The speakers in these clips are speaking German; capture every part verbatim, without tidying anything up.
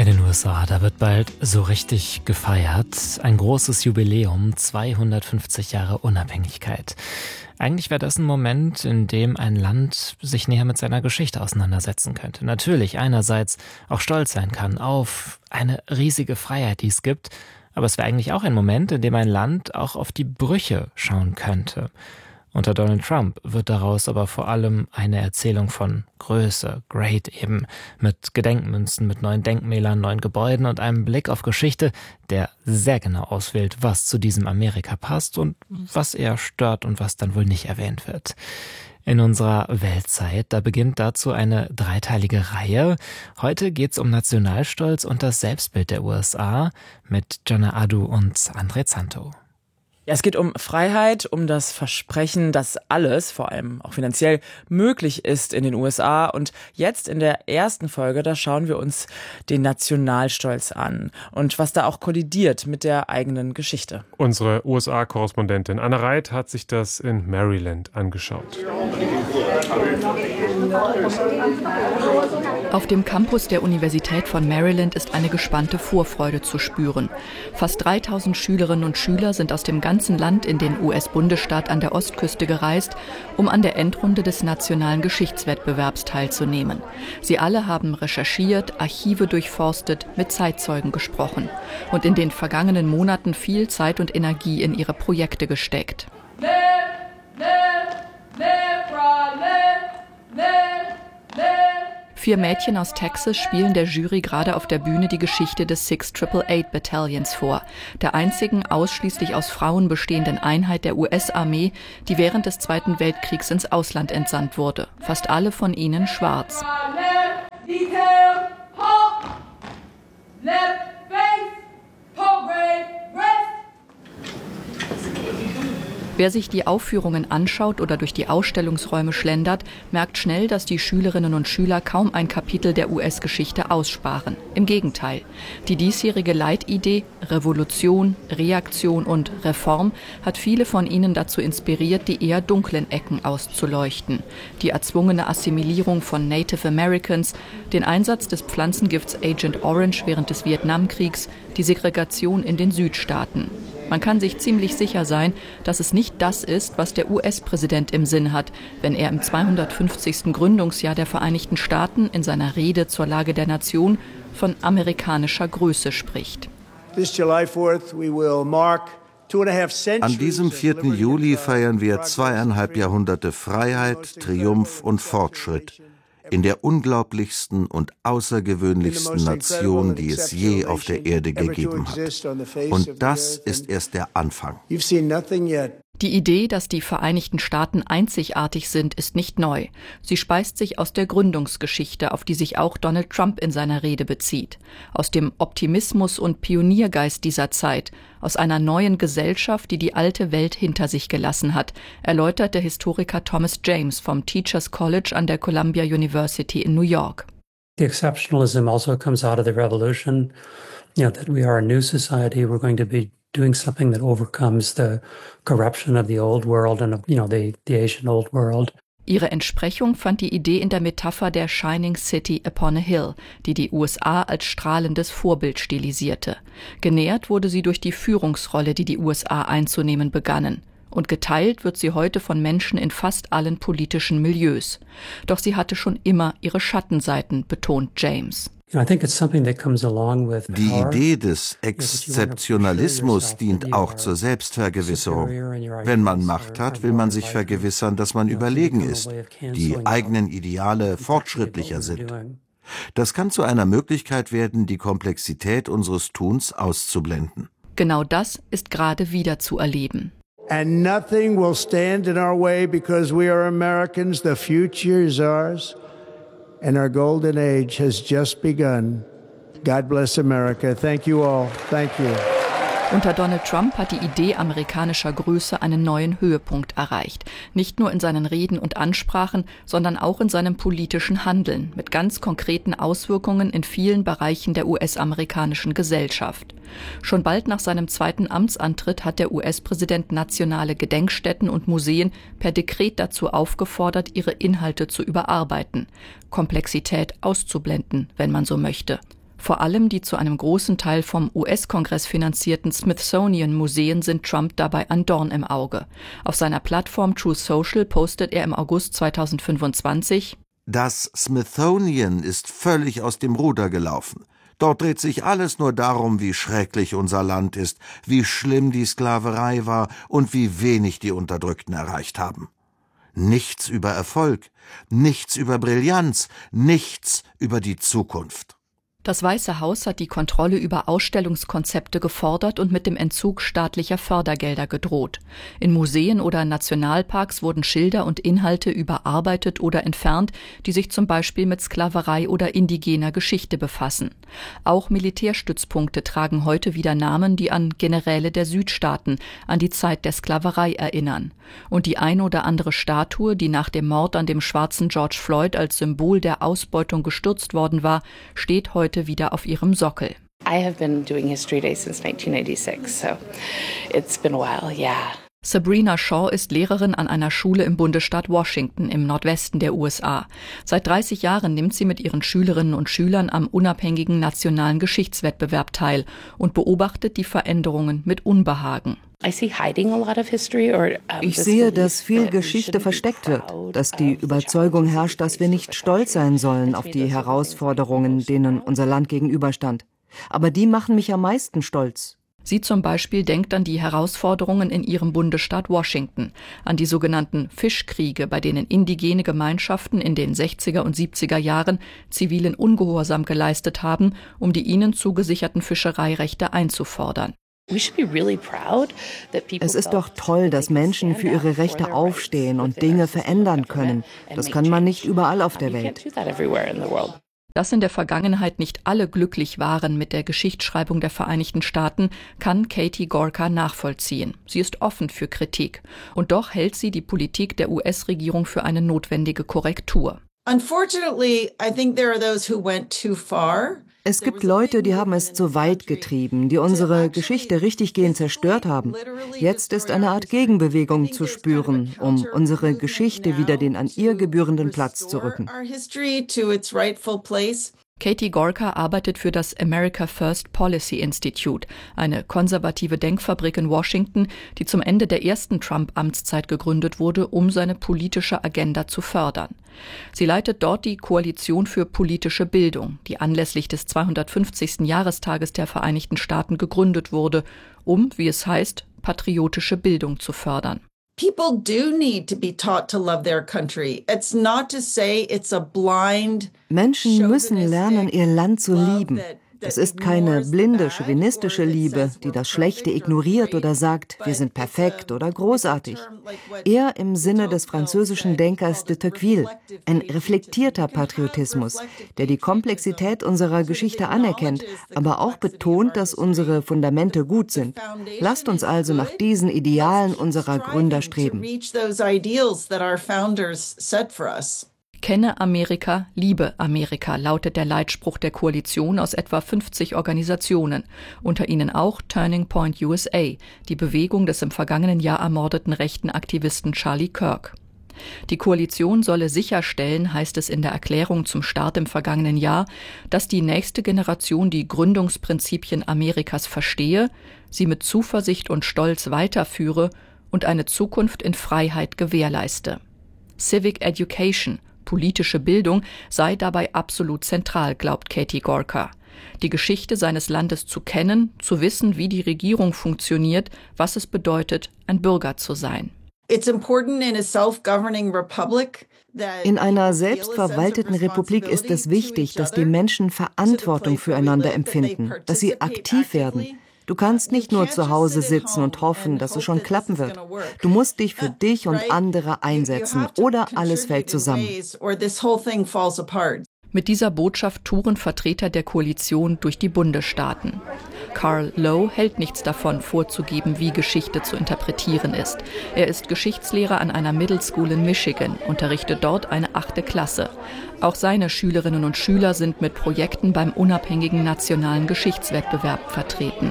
In den U S A, da wird bald so richtig gefeiert. Ein großes Jubiläum, zweihundertfünfzig Jahre Unabhängigkeit. Eigentlich wäre das ein Moment, in dem ein Land sich näher mit seiner Geschichte auseinandersetzen könnte. Natürlich einerseits auch stolz sein kann auf eine riesige Freiheit, die es gibt. Aber es wäre eigentlich auch ein Moment, in dem ein Land auch auf die Brüche schauen könnte. Unter Donald Trump wird daraus aber vor allem eine Erzählung von Größe, Great eben, mit Gedenkmünzen, mit neuen Denkmälern, neuen Gebäuden und einem Blick auf Geschichte, der sehr genau auswählt, was zu diesem Amerika passt und was eher stört und was dann wohl nicht erwähnt wird. In unserer Weltzeit, da beginnt dazu eine dreiteilige Reihe. Heute geht's um Nationalstolz und das Selbstbild der U S A mit Jonna Adu und André Zanto. Ja, es geht um Freiheit, um das Versprechen, dass alles, vor allem auch finanziell, möglich ist in den U S A. Und jetzt in der ersten Folge, da schauen wir uns den Nationalstolz an und was da auch kollidiert mit der eigenen Geschichte. Unsere U S A-Korrespondentin Anna Reit hat sich das in Maryland angeschaut. Auf dem Campus der Universität von Maryland ist eine gespannte Vorfreude zu spüren. Fast dreitausend Schülerinnen und Schüler sind aus dem ganzen Land in den U S-Bundesstaat an der Ostküste gereist, um an der Endrunde des nationalen Geschichtswettbewerbs teilzunehmen. Sie alle haben recherchiert, Archive durchforstet, mit Zeitzeugen gesprochen und in den vergangenen Monaten viel Zeit und Energie in ihre Projekte gesteckt. Live, live, live, live, live, live. Vier Mädchen aus Texas spielen der Jury gerade auf der Bühne die Geschichte des six acht acht Bataillons vor, der einzigen ausschließlich aus Frauen bestehenden Einheit der U S-Armee, die während des Zweiten Weltkriegs ins Ausland entsandt wurde. Fast alle von ihnen schwarz. Wer sich die Aufführungen anschaut oder durch die Ausstellungsräume schlendert, merkt schnell, dass die Schülerinnen und Schüler kaum ein Kapitel der U S-Geschichte aussparen. Im Gegenteil. Die diesjährige Leitidee Revolution, Reaktion und Reform hat viele von ihnen dazu inspiriert, die eher dunklen Ecken auszuleuchten. Die erzwungene Assimilierung von Native Americans, den Einsatz des Pflanzengifts Agent Orange während des Vietnamkriegs, die Segregation in den Südstaaten. Man kann sich ziemlich sicher sein, dass es nicht das ist, was der U S-Präsident im Sinn hat, wenn er im zweihundertfünfzigsten Gründungsjahr der Vereinigten Staaten in seiner Rede zur Lage der Nation von amerikanischer Größe spricht. An diesem vierten Juli feiern wir zweieinhalb Jahrhunderte Freiheit, Triumph und Fortschritt in der unglaublichsten und außergewöhnlichsten Nation, die es je auf der Erde gegeben hat. Und das ist erst der Anfang. Die Idee, dass die Vereinigten Staaten einzigartig sind, ist nicht neu. Sie speist sich aus der Gründungsgeschichte, auf die sich auch Donald Trump in seiner Rede bezieht. Aus dem Optimismus und Pioniergeist dieser Zeit, aus einer neuen Gesellschaft, die die alte Welt hinter sich gelassen hat, erläutert der Historiker Thomas James vom Teachers College an der Columbia University in New York. The exceptionalism also comes out of the revolution, you know, that we are a new society, we're going to be doing something that overcomes the corruption of the old world and of, you know, the, the Asian old world. Ihre Entsprechung fand die Idee in der Metapher der Shining City upon a Hill, die die U S A als strahlendes Vorbild stilisierte. Genährt wurde sie durch die Führungsrolle, die die U S A einzunehmen begannen. Und geteilt wird sie heute von Menschen in fast allen politischen Milieus. Doch sie hatte schon immer ihre Schattenseiten, betont James. Die Idee des Exzeptionalismus dient auch zur Selbstvergewisserung. Wenn man Macht hat, will man sich vergewissern, dass man überlegen ist, die eigenen Ideale fortschrittlicher sind. Das kann zu einer Möglichkeit werden, die Komplexität unseres Tuns auszublenden. Genau das ist gerade wieder zu erleben. And nothing will stand in our way because we are Americans. The future is ours. And our golden age has just begun. God bless America. Thank you all. Thank you. Unter Donald Trump hat die Idee amerikanischer Größe einen neuen Höhepunkt erreicht. Nicht nur in seinen Reden und Ansprachen, sondern auch in seinem politischen Handeln mit ganz konkreten Auswirkungen in vielen Bereichen der U S-amerikanischen Gesellschaft. Schon bald nach seinem zweiten Amtsantritt hat der U S-Präsident nationale Gedenkstätten und Museen per Dekret dazu aufgefordert, ihre Inhalte zu überarbeiten, Komplexität auszublenden, wenn man so möchte. Vor allem die zu einem großen Teil vom U S-Kongress finanzierten Smithsonian-Museen sind Trump dabei ein Dorn im Auge. Auf seiner Plattform Truth Social postet er im August zweitausendfünfundzwanzig: Das Smithsonian ist völlig aus dem Ruder gelaufen. Dort dreht sich alles nur darum, wie schrecklich unser Land ist, wie schlimm die Sklaverei war und wie wenig die Unterdrückten erreicht haben. Nichts über Erfolg, nichts über Brillanz, nichts über die Zukunft. Das Weiße Haus hat die Kontrolle über Ausstellungskonzepte gefordert und mit dem Entzug staatlicher Fördergelder gedroht. In Museen oder Nationalparks wurden Schilder und Inhalte überarbeitet oder entfernt, die sich zum Beispiel mit Sklaverei oder indigener Geschichte befassen. Auch Militärstützpunkte tragen heute wieder Namen, die an Generäle der Südstaaten, an die Zeit der Sklaverei erinnern. Und die ein oder andere Statue, die nach dem Mord an dem schwarzen George Floyd als Symbol der Ausbeutung gestürzt worden war, steht heute wieder auf ihrem Sockel. I have been doing History Day since nineteen eighty-six, so it's been a while, yeah. Sabrina Shaw ist Lehrerin an einer Schule im Bundesstaat Washington im Nordwesten der U S A. Seit dreißig Jahren nimmt sie mit ihren Schülerinnen und Schülern am unabhängigen nationalen Geschichtswettbewerb teil und beobachtet die Veränderungen mit Unbehagen. Ich sehe, dass viel Geschichte versteckt wird, dass die Überzeugung herrscht, dass wir nicht stolz sein sollen auf die Herausforderungen, denen unser Land gegenüberstand. Aber die machen mich am meisten stolz. Sie zum Beispiel denkt an die Herausforderungen in ihrem Bundesstaat Washington, an die sogenannten Fischkriege, bei denen indigene Gemeinschaften in den sechziger und siebziger Jahren zivilen Ungehorsam geleistet haben, um die ihnen zugesicherten Fischereirechte einzufordern. Es ist doch toll, dass Menschen für ihre Rechte aufstehen und Dinge verändern können. Das kann man nicht überall auf der Welt. Dass in der Vergangenheit nicht alle glücklich waren mit der Geschichtsschreibung der Vereinigten Staaten, kann Katie Gorka nachvollziehen. Sie ist offen für Kritik. Und doch hält sie die Politik der U S-Regierung für eine notwendige Korrektur. Unfortunately, I think there are those who went too far. Es gibt Leute, die haben es zu weit getrieben, die unsere Geschichte richtiggehend zerstört haben. Jetzt ist eine Art Gegenbewegung zu spüren, um unsere Geschichte wieder den an ihr gebührenden Platz zu rücken. Katie Gorka arbeitet für das America First Policy Institute, eine konservative Denkfabrik in Washington, die zum Ende der ersten Trump-Amtszeit gegründet wurde, um seine politische Agenda zu fördern. Sie leitet dort die Koalition für politische Bildung, die anlässlich des zweihundertfünfzigsten Jahrestages der Vereinigten Staaten gegründet wurde, um, wie es heißt, patriotische Bildung zu fördern. People do need to be taught to love their country. It's not to say it's a blind. Menschen müssen lernen, ihr Land zu lieben. Es ist keine blinde, chauvinistische Liebe, die das Schlechte ignoriert oder sagt, wir sind perfekt oder großartig. Eher im Sinne des französischen Denkers de Tocqueville, ein reflektierter Patriotismus, der die Komplexität unserer Geschichte anerkennt, aber auch betont, dass unsere Fundamente gut sind. Lasst uns also nach diesen Idealen unserer Gründer streben. Kenne Amerika, liebe Amerika, lautet der Leitspruch der Koalition aus etwa fünfzig Organisationen, unter ihnen auch Turning Point U S A, die Bewegung des im vergangenen Jahr ermordeten rechten Aktivisten Charlie Kirk. Die Koalition solle sicherstellen, heißt es in der Erklärung zum Start im vergangenen Jahr, dass die nächste Generation die Gründungsprinzipien Amerikas verstehe, sie mit Zuversicht und Stolz weiterführe und eine Zukunft in Freiheit gewährleiste. Civic Education, politische Bildung, sei dabei absolut zentral, glaubt Katie Gorka. Die Geschichte seines Landes zu kennen, zu wissen, wie die Regierung funktioniert, was es bedeutet, ein Bürger zu sein. In einer selbstverwalteten Republik ist es wichtig, dass die Menschen Verantwortung füreinander empfinden, dass sie aktiv werden. Du kannst nicht nur zu Hause sitzen und hoffen, dass es schon klappen wird. Du musst dich für dich und andere einsetzen, oder alles fällt zusammen. Mit dieser Botschaft touren Vertreter der Koalition durch die Bundesstaaten. Carl Lowe hält nichts davon, vorzugeben, wie Geschichte zu interpretieren ist. Er ist Geschichtslehrer an einer Middle School in Michigan, unterrichtet dort eine achte Klasse. Auch seine Schülerinnen und Schüler sind mit Projekten beim unabhängigen nationalen Geschichtswettbewerb vertreten.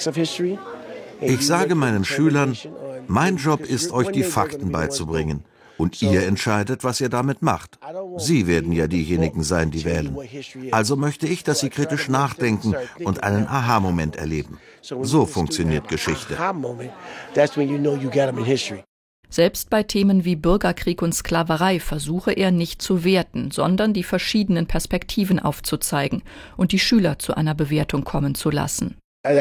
Ich sage meinen Schülern, mein Job ist, euch die Fakten beizubringen. Und ihr entscheidet, was ihr damit macht. Sie werden ja diejenigen sein, die wählen. Also möchte ich, dass Sie kritisch nachdenken und einen Aha-Moment erleben. So funktioniert Geschichte. Selbst bei Themen wie Bürgerkrieg und Sklaverei versuche er nicht zu werten, sondern die verschiedenen Perspektiven aufzuzeigen und die Schüler zu einer Bewertung kommen zu lassen.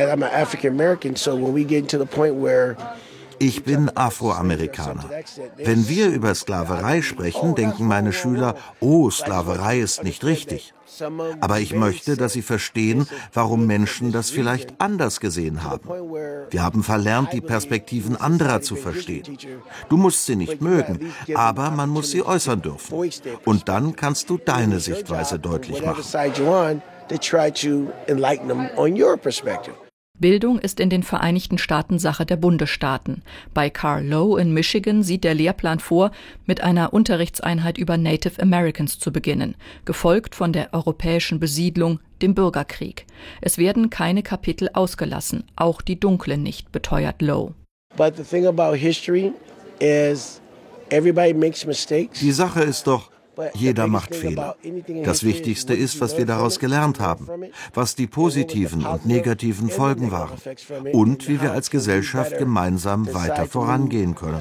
Ich bin Afroamerikaner. Wenn wir über Sklaverei sprechen, denken meine Schüler, oh, Sklaverei ist nicht richtig. Aber ich möchte, dass sie verstehen, warum Menschen das vielleicht anders gesehen haben. Wir haben verlernt, die Perspektiven anderer zu verstehen. Du musst sie nicht mögen, aber man muss sie äußern dürfen. Und dann kannst du deine Sichtweise deutlich machen. Bildung ist in den Vereinigten Staaten Sache der Bundesstaaten. Bei Carl Lowe in Michigan sieht der Lehrplan vor, mit einer Unterrichtseinheit über Native Americans zu beginnen, gefolgt von der europäischen Besiedlung, dem Bürgerkrieg. Es werden keine Kapitel ausgelassen, auch die dunklen nicht, beteuert Lowe. But the thing about history is everybody makes mistakes. Die Sache ist doch, jeder macht Fehler. Das Wichtigste ist, was wir daraus gelernt haben, was die positiven und negativen Folgen waren und wie wir als Gesellschaft gemeinsam weiter vorangehen können.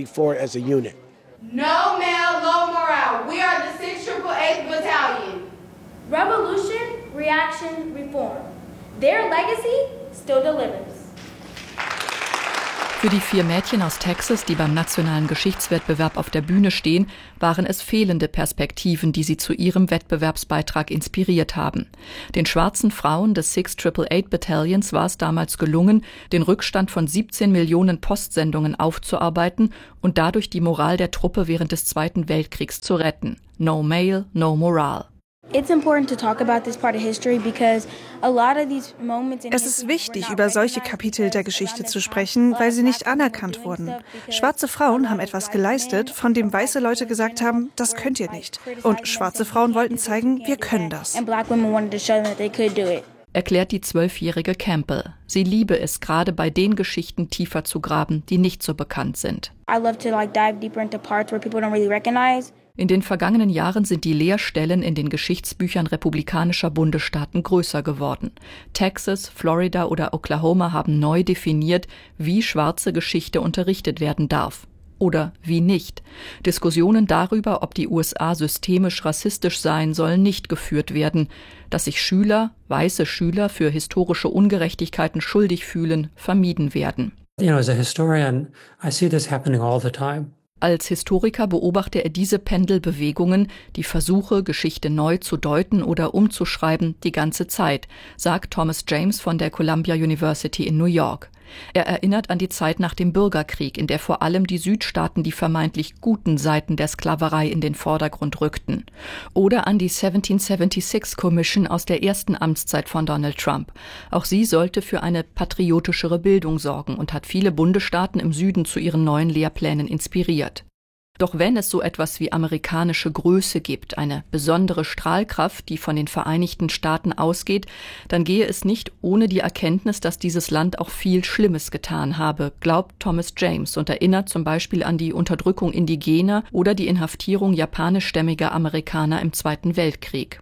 No male, low morale. We are the six triple eighth Battalion. Revolution, reaction, reform. Their legacy still delivers. Für die vier Mädchen aus Texas, die beim nationalen Geschichtswettbewerb auf der Bühne stehen, waren es fehlende Perspektiven, die sie zu ihrem Wettbewerbsbeitrag inspiriert haben. Den schwarzen Frauen des six triple eight Battalions war es damals gelungen, den Rückstand von siebzehn Millionen Postsendungen aufzuarbeiten und dadurch die Moral der Truppe während des Zweiten Weltkriegs zu retten. No male, no morale. Es ist wichtig, über solche Kapitel der Geschichte zu sprechen, weil sie nicht anerkannt wurden. Schwarze Frauen haben etwas geleistet, von dem weiße Leute gesagt haben, das könnt ihr nicht. Und schwarze Frauen wollten zeigen, wir können das. Erklärt die zwölfjährige Campbell. Sie liebe es, gerade bei den Geschichten tiefer zu graben, die nicht so bekannt sind. In den vergangenen Jahren sind die Leerstellen in den Geschichtsbüchern republikanischer Bundesstaaten größer geworden. Texas, Florida oder Oklahoma haben neu definiert, wie schwarze Geschichte unterrichtet werden darf. Oder wie nicht. Diskussionen darüber, ob die U S A systemisch rassistisch seien, sollen nicht geführt werden. Dass sich Schüler, weiße Schüler, für historische Ungerechtigkeiten schuldig fühlen, vermieden werden. You know, as a historian, I see this happening all the time. Als Historiker beobachte er diese Pendelbewegungen, die Versuche, Geschichte neu zu deuten oder umzuschreiben, die ganze Zeit, sagt Thomas James von der Columbia University in New York. Er erinnert an die Zeit nach dem Bürgerkrieg, in der vor allem die Südstaaten die vermeintlich guten Seiten der Sklaverei in den Vordergrund rückten. Oder an die siebzehnhundertsechsundsiebzig Commission aus der ersten Amtszeit von Donald Trump. Auch sie sollte für eine patriotischere Bildung sorgen und hat viele Bundesstaaten im Süden zu ihren neuen Lehrplänen inspiriert. Doch wenn es so etwas wie amerikanische Größe gibt, eine besondere Strahlkraft, die von den Vereinigten Staaten ausgeht, dann gehe es nicht ohne die Erkenntnis, dass dieses Land auch viel Schlimmes getan habe, glaubt Thomas James und erinnert zum Beispiel an die Unterdrückung Indigener oder die Inhaftierung japanischstämmiger Amerikaner im Zweiten Weltkrieg.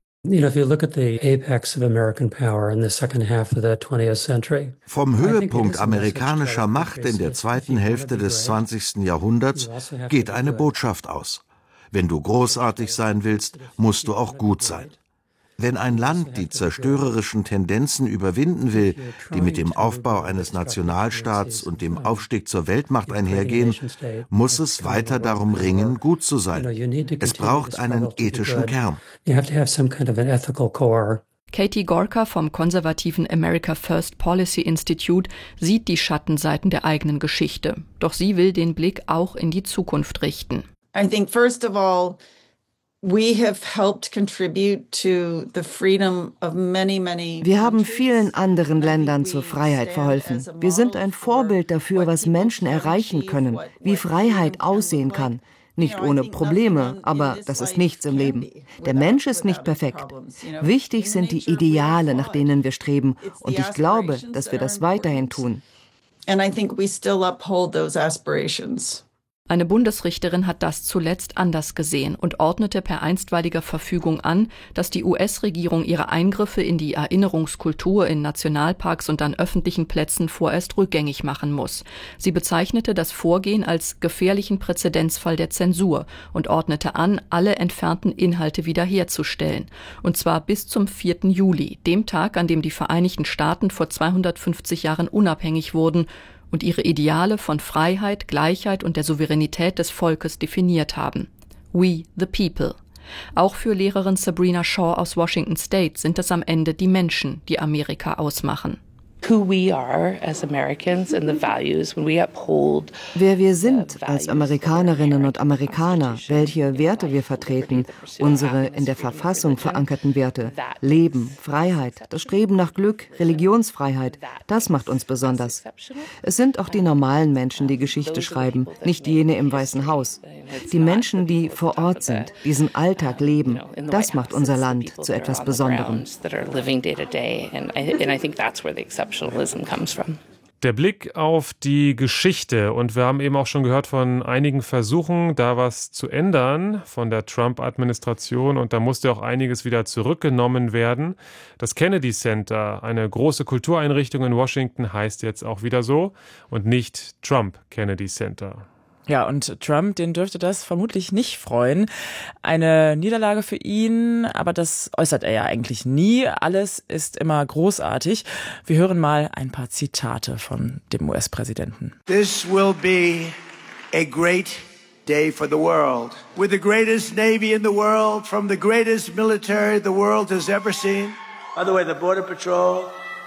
Vom Höhepunkt amerikanischer Macht in der zweiten Hälfte des zwanzigsten Jahrhunderts geht eine Botschaft aus. Wenn du großartig sein willst, musst du auch gut sein. Wenn ein Land die zerstörerischen Tendenzen überwinden will, die mit dem Aufbau eines Nationalstaats und dem Aufstieg zur Weltmacht einhergehen, muss es weiter darum ringen, gut zu sein. Es braucht einen ethischen Kern. Katie Gorka vom konservativen America First Policy Institute sieht die Schattenseiten der eigenen Geschichte. Doch sie will den Blick auch in die Zukunft richten. I think first of all, we have helped contribute to the freedom of many, many. Wir haben vielen anderen Ländern zur Freiheit verholfen. Wir sind ein Vorbild dafür, was Menschen erreichen können, wie Freiheit aussehen kann. Nicht ohne Probleme, aber das ist nichts im Leben. Der Mensch ist nicht perfekt. Wichtig sind die Ideale, nach denen wir streben, und ich glaube, dass wir das weiterhin tun. And I think we still uphold those aspirations. Eine Bundesrichterin hat das zuletzt anders gesehen und ordnete per einstweiliger Verfügung an, dass die U S-Regierung ihre Eingriffe in die Erinnerungskultur in Nationalparks und an öffentlichen Plätzen vorerst rückgängig machen muss. Sie bezeichnete das Vorgehen als gefährlichen Präzedenzfall der Zensur und ordnete an, alle entfernten Inhalte wiederherzustellen. Und zwar bis zum vierten Juli, dem Tag, an dem die Vereinigten Staaten vor zweihundertfünfzig Jahren unabhängig wurden und ihre Ideale von Freiheit, Gleichheit und der Souveränität des Volkes definiert haben. We the people. Auch für Lehrerin Sabrina Shaw aus Washington State sind es am Ende die Menschen, die Amerika ausmachen. Who we are as Americans and the values when we uphold. Wer wir sind als Amerikanerinnen und Amerikaner, welche Werte wir vertreten, unsere in der Verfassung verankerten Werte, Leben, Freiheit, das Streben nach Glück, Religionsfreiheit, das macht uns besonders. Es sind auch die normalen Menschen, die Geschichte schreiben, nicht jene im Weißen Haus. Die Menschen, die vor Ort sind, diesen Alltag leben, das macht unser Land zu etwas Besonderem. Der Blick auf die Geschichte, und wir haben eben auch schon gehört von einigen Versuchen, da was zu ändern von der Trump-Administration, und da musste auch einiges wieder zurückgenommen werden. Das Kennedy Center, eine große Kultureinrichtung in Washington, heißt jetzt auch wieder so und nicht Trump Kennedy Center. Ja, und Trump, den dürfte das vermutlich nicht freuen. Eine Niederlage für ihn, aber das äußert er ja eigentlich nie. Alles ist immer großartig. Wir hören mal ein paar Zitate von dem U S-Präsidenten. This will be a great day for the world. With the greatest Navy in the world, from the greatest military the world has ever seen. By the way, the Border Patrol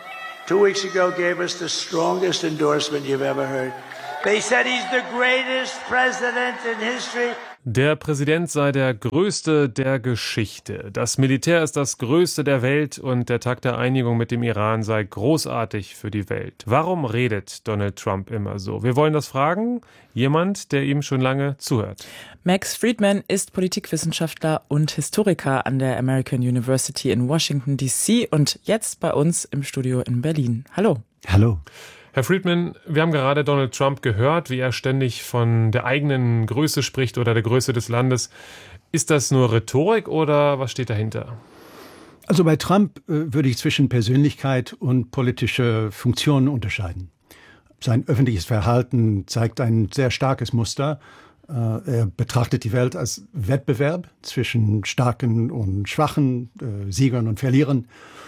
two weeks ago gave us the strongest endorsement you've ever heard. They said he's the greatest president in history. Der Präsident sei der größte der Geschichte. Das Militär ist das größte der Welt und der Tag der Einigung mit dem Iran sei großartig für die Welt. Warum redet Donald Trump immer so? Wir wollen das fragen. Jemand, der ihm schon lange zuhört. Max Friedman ist Politikwissenschaftler und Historiker an der American University in Washington D C und jetzt bei uns im Studio in Berlin. Hallo. Hallo. Herr Friedman, wir haben gerade Donald Trump gehört, wie er ständig von der eigenen Größe spricht oder der Größe des Landes. Ist das nur Rhetorik oder was steht dahinter? Also bei Trump äh, würde ich zwischen Persönlichkeit und politische Funktionen unterscheiden. Sein öffentliches Verhalten zeigt ein sehr starkes Muster. Äh, er betrachtet die Welt als Wettbewerb zwischen Starken und Schwachen, äh, Siegern und Verlierern.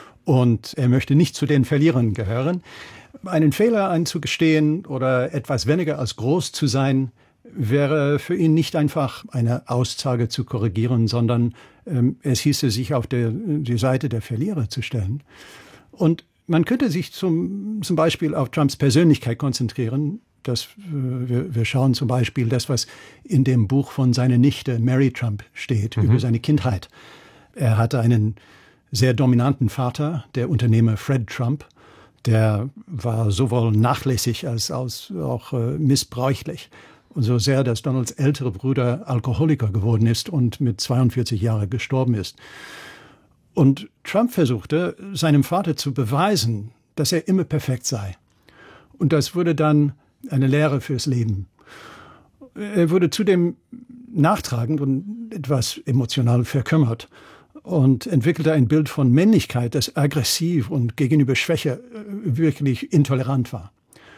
Und er möchte nicht zu den Verlierern gehören. Einen Fehler einzugestehen oder etwas weniger als groß zu sein, wäre für ihn nicht einfach eine Aussage zu korrigieren, sondern ähm, es hieße, sich auf der, die Seite der Verlierer zu stellen. Und man könnte sich zum, zum Beispiel auf Trumps Persönlichkeit konzentrieren. Das, äh, wir, wir schauen zum Beispiel das, was in dem Buch von seiner Nichte Mary Trump steht, mhm. über seine Kindheit. Er hatte einen sehr dominanten Vater, der Unternehmer Fred Trump. Der war sowohl nachlässig als auch äh, missbräuchlich. Und so sehr, dass Donalds ältere Bruder Alkoholiker geworden ist und mit zweiundvierzig Jahren gestorben ist. Und Trump versuchte, seinem Vater zu beweisen, dass er immer perfekt sei. Und das wurde dann eine Lehre fürs Leben. Er wurde zudem nachtragend und etwas emotional verkümmert und entwickelte ein Bild von Männlichkeit, das aggressiv und gegenüber Schwäche wirklich intolerant war.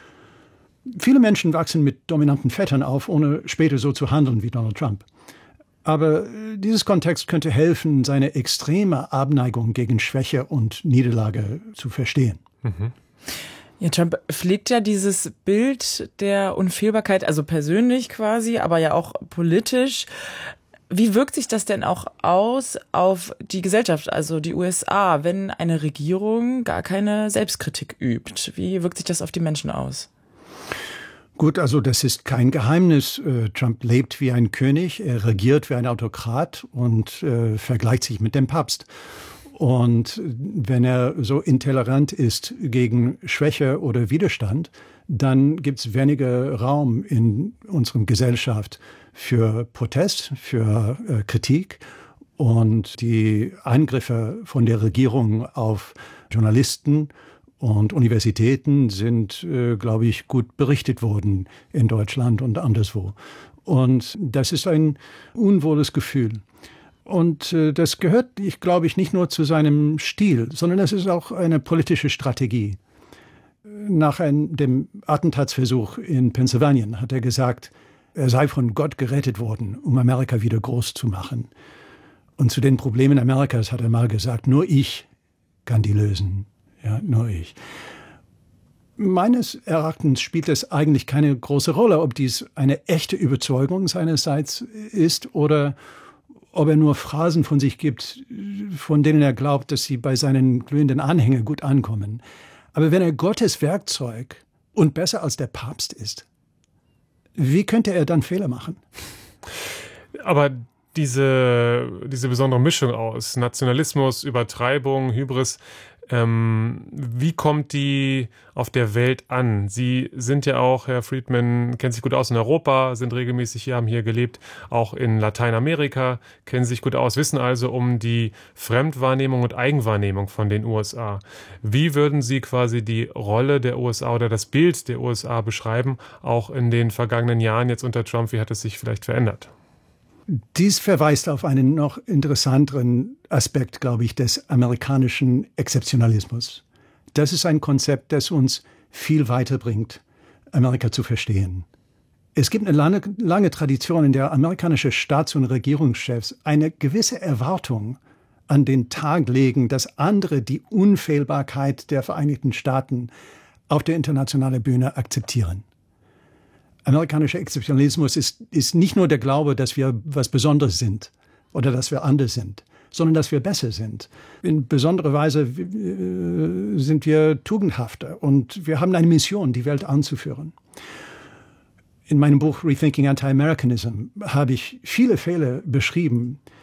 Viele Menschen wachsen mit dominanten Vätern auf, ohne später so zu handeln wie Donald Trump. Aber dieses Kontext könnte helfen, seine extreme Abneigung gegen Schwäche und Niederlage zu verstehen. Mhm. Ja, Trump pflegt ja dieses Bild der Unfehlbarkeit, also persönlich quasi, aber ja auch politisch. Wie wirkt sich das denn auch aus auf die Gesellschaft, also die U S A, wenn eine Regierung gar keine Selbstkritik übt? Wie wirkt sich das auf die Menschen aus? Gut, also das ist kein Geheimnis. Trump lebt wie ein König, er regiert wie ein Autokrat und äh, vergleicht sich mit dem Papst. Und wenn er so intolerant ist gegen Schwäche oder Widerstand, dann gibt es weniger Raum in unserer Gesellschaft für Protest, für äh, Kritik. Und die Eingriffe von der Regierung auf Journalisten und Universitäten sind, äh, glaube ich, gut berichtet worden in Deutschland und anderswo. Und das ist ein unwohles Gefühl. Und äh, das gehört, ich glaube ich, nicht nur zu seinem Stil, sondern das ist auch eine politische Strategie. Nach einem, dem Attentatsversuch in Pennsylvania hat er gesagt, er sei von Gott gerettet worden, um Amerika wieder groß zu machen. Und zu den Problemen Amerikas hat er mal gesagt, nur ich kann die lösen. Ja, nur ich. Meines Erachtens spielt es eigentlich keine große Rolle, ob dies eine echte Überzeugung seinerseits ist oder ob er nur Phrasen von sich gibt, von denen er glaubt, dass sie bei seinen glühenden Anhängern gut ankommen. Aber wenn er Gottes Werkzeug und besser als der Papst ist, wie könnte er dann Fehler machen? Aber diese, diese besondere Mischung aus Nationalismus, Übertreibung, Hybris, ähm, wie kommt die auf der Welt an? Sie sind ja auch, Herr Friedman, kennen sich gut aus in Europa, sind regelmäßig hier, haben hier gelebt, auch in Lateinamerika, kennen sich gut aus, wissen also um die Fremdwahrnehmung und Eigenwahrnehmung von den U S A. Wie würden Sie quasi die Rolle der U S A oder das Bild der U S A beschreiben, auch in den vergangenen Jahren jetzt unter Trump? Wie hat es sich vielleicht verändert? Dies verweist auf einen noch interessanteren Aspekt, glaube ich, des amerikanischen Exzeptionalismus. Das ist ein Konzept, das uns viel weiterbringt, Amerika zu verstehen. Es gibt eine lange, lange Tradition, in der amerikanische Staats- und Regierungschefs eine gewisse Erwartung an den Tag legen, dass andere die Unfehlbarkeit der Vereinigten Staaten auf der internationalen Bühne akzeptieren. Amerikanischer Exzeptionalismus ist, ist nicht nur der Glaube, dass wir was Besonderes sind oder dass wir anders sind, sondern dass wir besser sind. In besonderer Weise äh, sind wir tugendhafter und wir haben eine Mission, die Welt anzuführen. In meinem Buch Rethinking Anti-Americanism habe ich viele Fälle beschrieben,